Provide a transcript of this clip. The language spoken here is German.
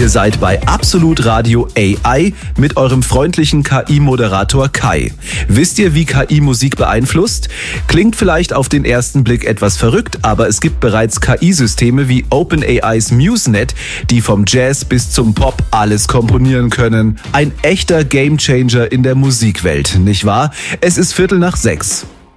Ihr seid bei Absolut Radio AI mit eurem freundlichen KI-Moderator Kai. Wisst ihr, wie KI Musik beeinflusst? Klingt vielleicht auf den ersten Blick etwas verrückt, aber es gibt bereits KI-Systeme wie OpenAIs MuseNet, die vom Jazz bis zum Pop alles komponieren können. Ein echter Gamechanger in der Musikwelt, nicht wahr? Es ist 5:45.